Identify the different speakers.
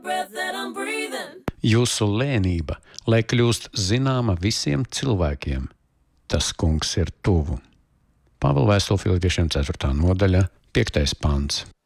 Speaker 1: Jūsu lēnība, lai kļūst zināma visiem cilvēkiem, tas kungs ir tuvu. Pāvila vēstule Filipiešiem 4. nodaļa, 5. pants.